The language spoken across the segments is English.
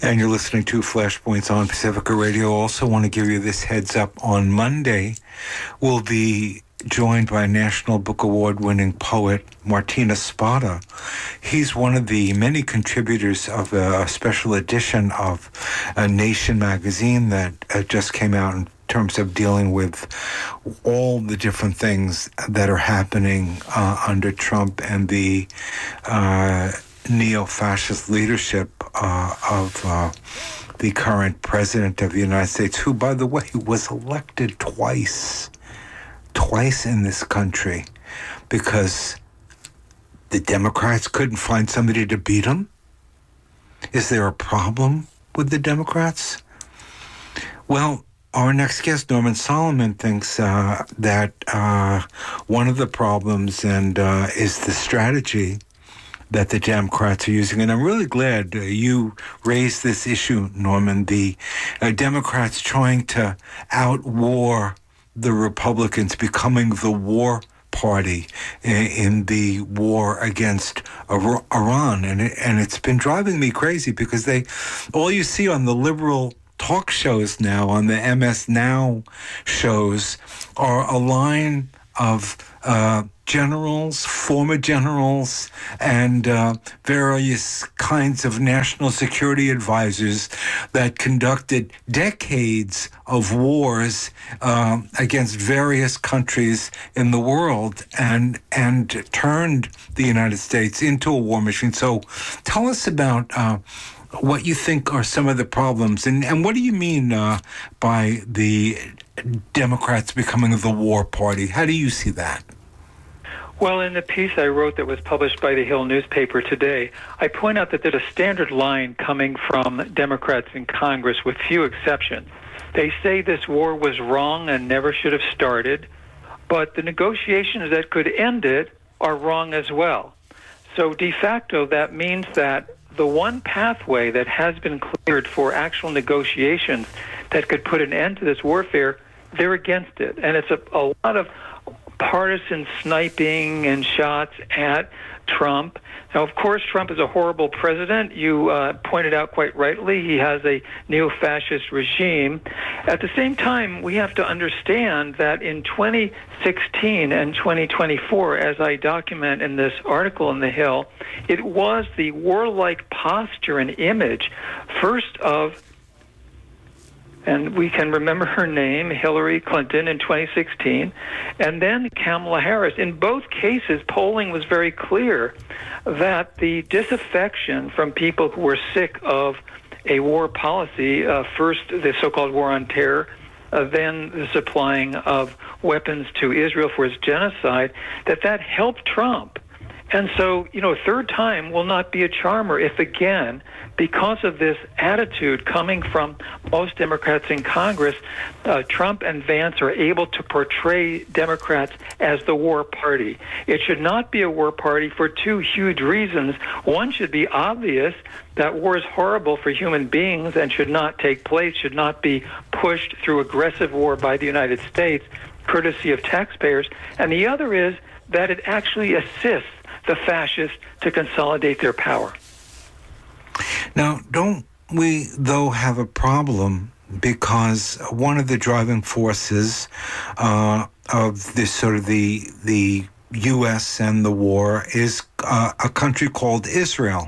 And you're listening to Flashpoints on Pacifica Radio. Also want to give you this heads up. On Monday, we'll be joined by National Book Award-winning poet Martina Spada. He's one of the many contributors of a special edition of a Nation magazine that just came out in terms of dealing with all the different things that are happening under Trump and the neo-fascist leadership of the current president of the United States, who, by the way, was elected twice in this country because the Democrats couldn't find somebody to beat him. Is there a problem with the Democrats? Well, our next guest, Norman Solomon, thinks that one of the problems is the strategy that the Democrats are using. And I'm really glad you raised this issue, Norman. The Democrats trying to outwar the Republicans, becoming the war party in the war against Iran. And it's been driving me crazy because all you see on the liberal talk shows now, on the MS Now shows, are a line of generals, former generals, and various kinds of national security advisors that conducted decades of wars against various countries in the world and turned the United States into a war machine. So tell us about what you think are some of the problems, and what do you mean by the Democrats becoming the war party? How do you see that? Well, in the piece I wrote that was published by the Hill newspaper today, I point out that there's a standard line coming from Democrats in Congress with few exceptions. They say this war was wrong and never should have started, but the negotiations that could end it are wrong as well. So de facto, that means that the one pathway that has been cleared for actual negotiations that could put an end to this warfare, they're against it. And it's a lot of partisan sniping and shots at Trump. Now, of course, Trump is a horrible president. You pointed out quite rightly, he has a neo-fascist regime. At the same time, we have to understand that in 2016 and 2024, as I document in this article in The Hill, it was the warlike posture and image, first of, and we can remember her name, Hillary Clinton in 2016, and then Kamala Harris. In both cases, polling was very clear that the disaffection from people who were sick of a war policy, first the so-called war on terror, then the supplying of weapons to Israel for its genocide, that helped Trump. And so, a third time will not be a charmer if, again, because of this attitude coming from most Democrats in Congress, Trump and Vance are able to portray Democrats as the war party. It should not be a war party for two huge reasons. One should be obvious, that war is horrible for human beings and should not take place, should not be pushed through aggressive war by the United States, courtesy of taxpayers. And the other is that it actually assists the fascists to consolidate their power. Now, don't we, though, have a problem because one of the driving forces of this sort of the U.S. and the war is a country called Israel.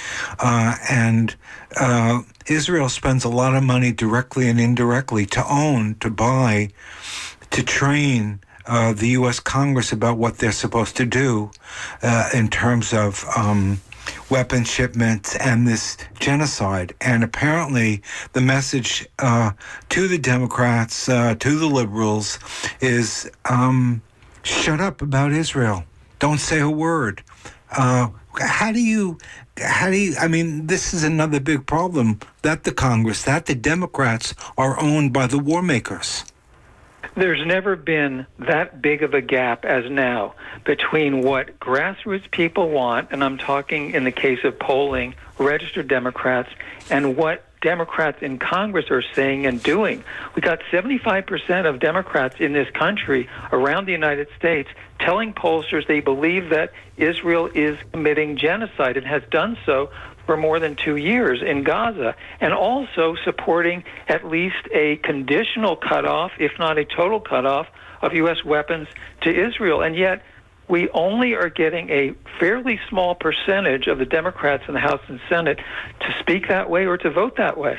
And Israel spends a lot of money directly and indirectly to own, to buy, to train the U.S. Congress about what they're supposed to do in terms of weapon shipments and this genocide. And apparently the message to the Democrats, to the liberals, is shut up about Israel. Don't say a word. How do you, I mean, this is another big problem, that the Congress, that the Democrats are owned by the war makers. There's never been that big of a gap as now between what grassroots people want, and I'm talking in the case of polling, registered Democrats, and what Democrats in Congress are saying and doing. We got 75% of Democrats in this country around the United States telling pollsters they believe that Israel is committing genocide and has done so for more than 2 years in Gaza, and also supporting at least a conditional cutoff, if not a total cutoff, of U.S. weapons to Israel. And yet we only are getting a fairly small percentage of the Democrats in the House and Senate to speak that way or to vote that way.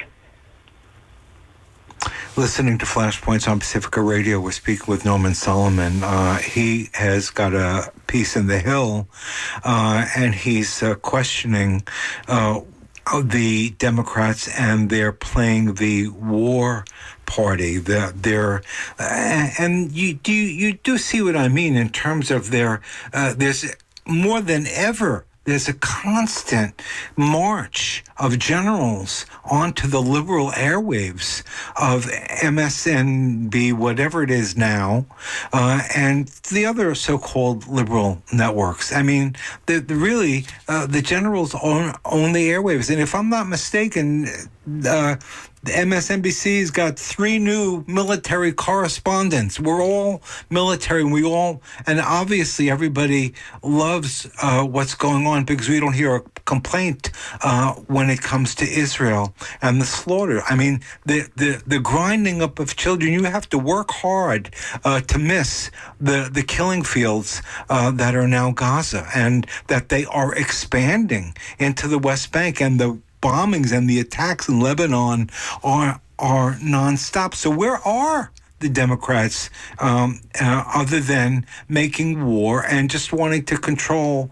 Listening to Flashpoints on Pacifica Radio, we're speaking with Norman Solomon. He has got a piece in The Hill, and he's questioning the Democrats, and they're playing the war party. And you do see what I mean in terms of there's more than ever. There's a constant march of generals onto the liberal airwaves of MSNBC, whatever it is now, and the other so-called liberal networks. I mean, the generals own the airwaves. And if I'm not mistaken, the MSNBC's got 3 new military correspondents. We're all military, and obviously everybody loves what's going on because we don't hear a complaint when it comes to Israel and the slaughter. I mean, the grinding up of children. You have to work hard to miss the killing fields that are now Gaza, and that they are expanding into the West Bank, and the bombings and the attacks in Lebanon are nonstop. So where are the Democrats other than making war and just wanting to control?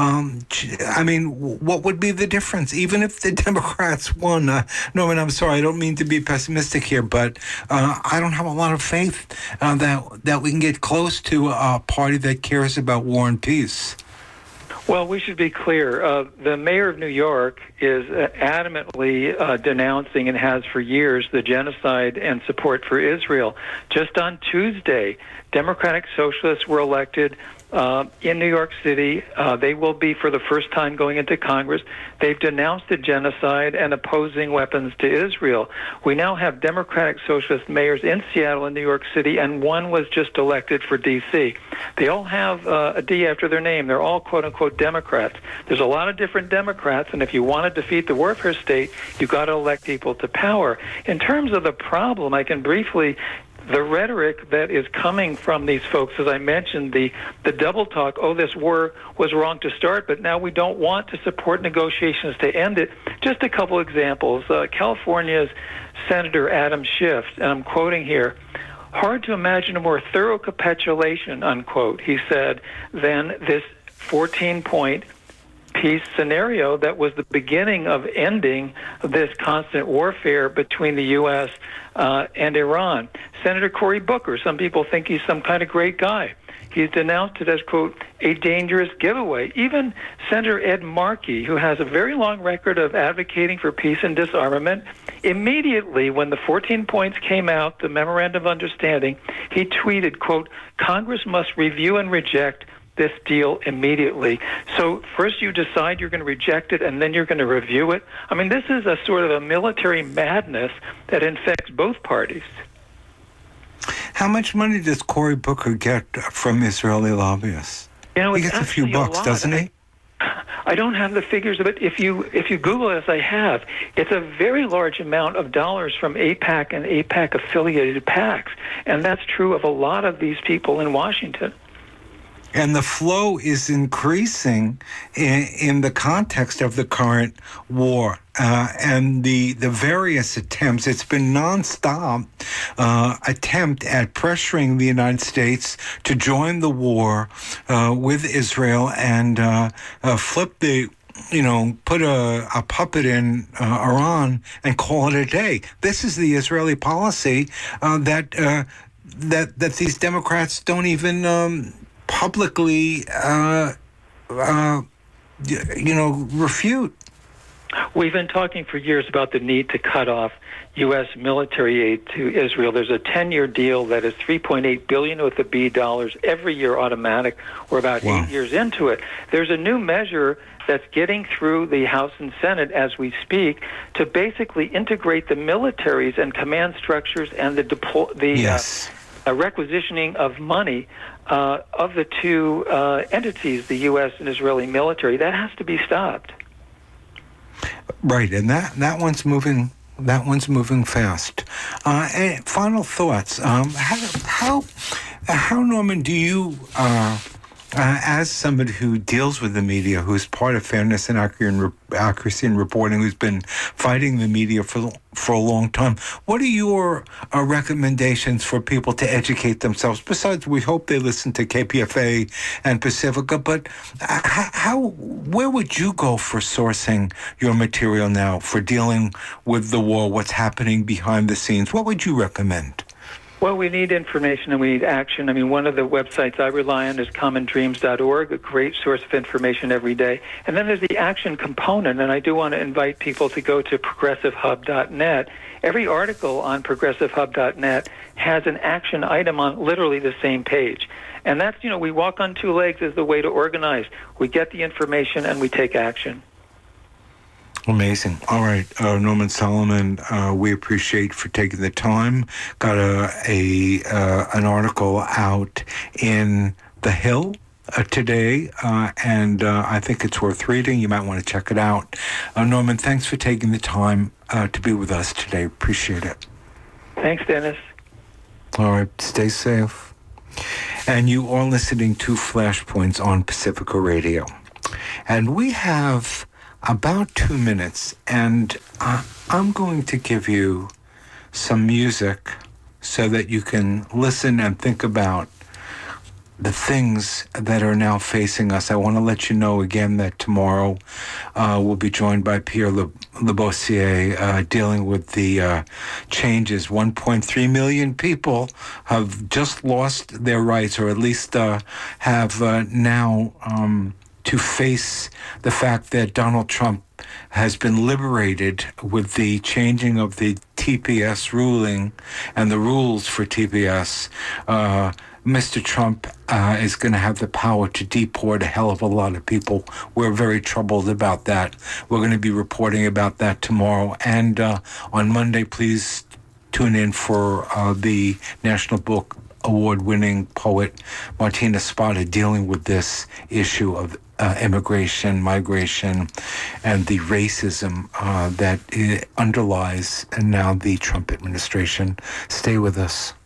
I mean, what would be the difference? Even if the Democrats won, Norman, I'm sorry, I don't mean to be pessimistic here, but I don't have a lot of faith that we can get close to a party that cares about war and peace. Well, we should be clear. The mayor of New York is adamantly denouncing, and has for years, the genocide and support for Israel. Just on Tuesday, Democratic Socialists were elected in New York City. They will be, for the first time, going into Congress. They've denounced the genocide and opposing weapons to Israel. We now have Democratic Socialist mayors in Seattle and New York City, and one was just elected for D.C. They all have a D after their name. They're all, quote-unquote, Democrats. There's a lot of different Democrats, and if you want to defeat the warfare state, you've got to elect people to power. In terms of the problem, I can briefly... The rhetoric that is coming from these folks, as I mentioned, the double talk, this war was wrong to start, but now we don't want to support negotiations to end it. Just a couple examples. California's Senator Adam Schiff, and I'm quoting here, "Hard to imagine a more thorough capitulation," unquote, he said, than this 14-point peace scenario that was the beginning of ending this constant warfare between the U.S. And Iran. Senator Cory Booker, some people think he's some kind of great guy. He's denounced it as, quote, a dangerous giveaway. Even Senator Ed Markey, who has a very long record of advocating for peace and disarmament, immediately when the 14 points came out, the Memorandum of Understanding, he tweeted, quote, "Congress must review and reject this deal immediately." So first you decide you're going to reject it, and then you're going to review it. I mean, this is a sort of a military madness that infects both parties. How much money does Cory Booker get from Israeli lobbyists? He gets a few bucks, doesn't he? I don't have the figures of it. If you Google it, as I have, it's a very large amount of dollars from AIPAC and AIPAC-affiliated PACs, and that's true of a lot of these people in Washington. And the flow is increasing in the context of the current war and the various attempts. It's been nonstop attempt at pressuring the United States to join the war with Israel and flip put a puppet in Iran and call it a day. This is the Israeli policy that these Democrats don't even publicly, refute. We've been talking for years about the need to cut off U.S. military aid to Israel. There's a 10-year deal that is $3.8 billion with the B dollars every year automatic. We're about 8 years into it. There's a new measure that's getting through the House and Senate as we speak to basically integrate the militaries and command structures and requisitioning of money of the two entities, the U.S. and Israeli military. That has to be stopped. Right, and that one's moving. That one's moving fast. And final thoughts. How Norman, do you, as somebody who deals with the media, who's part of Fairness and Accuracy in Reporting, who's been fighting the media for a long time, what are your recommendations for people to educate themselves? Besides, we hope they listen to KPFA and Pacifica, but where would you go for sourcing your material now, for dealing with the war, what's happening behind the scenes? What would you recommend? Well, we need information and we need action. I mean, one of the websites I rely on is commondreams.org, a great source of information every day. And then there's the action component, and I do want to invite people to go to progressivehub.net. Every article on progressivehub.net has an action item on literally the same page. And that's, we walk on two legs as the way to organize. We get the information and we take action. Amazing. All right, Norman Solomon, we appreciate for taking the time. Got an article out in The Hill today, and I think it's worth reading. You might want to check it out. Norman, thanks for taking the time to be with us today. Appreciate it. Thanks, Dennis. All right, stay safe. And you are listening to Flashpoints on Pacifica Radio. And we have about 2 minutes, and I'm going to give you some music so that you can listen and think about the things that are now facing us. I want to let you know again that tomorrow we'll be joined by Pierre Lebossier dealing with the changes. 1.3 million people have just lost their rights, or at least have now to face the fact that Donald Trump has been liberated with the changing of the TPS ruling and the rules for TPS. Mr. Trump is going to have the power to deport a hell of a lot of people. We're very troubled about that. We're going to be reporting about that tomorrow. And on Monday, please tune in for the National Book Award-winning poet Martina Spada dealing with this issue of immigration, migration, and the racism that underlies now the Trump administration. Stay with us.